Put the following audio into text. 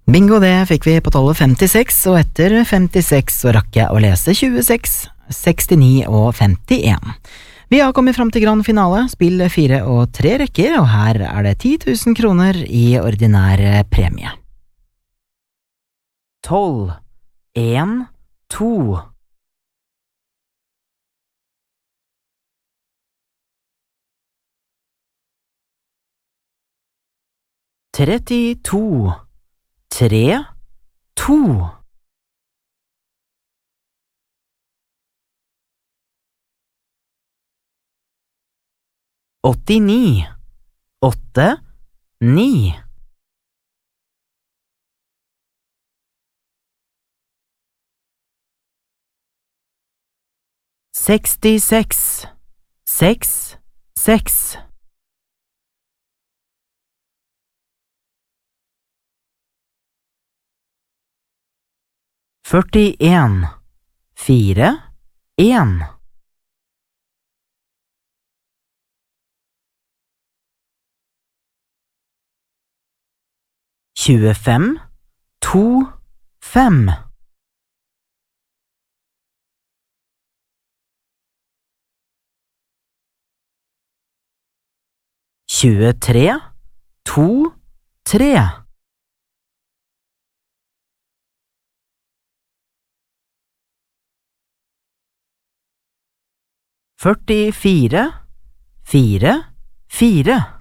Bingo, det fikk vi på tallet 56, og etter 56 så rakk jeg å lese 26, 69 og 51. Vi har kommet fram til grand finale, spill 4 og 3 rekker, og her er det 10 000 kroner i ordinær premie. 12, 1, 2. 32, 3, 2. 89, 8, 9. 66, 6, 6. 41, 4, 1. 25, 2, 5. 23, 2, 3. 44, 4, 4.